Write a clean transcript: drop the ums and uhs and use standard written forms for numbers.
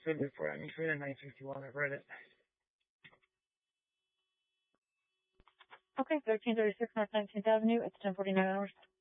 said before, I'm between 951. I've read it. Okay, 1336 North 19th Avenue. It's 10:49 hours.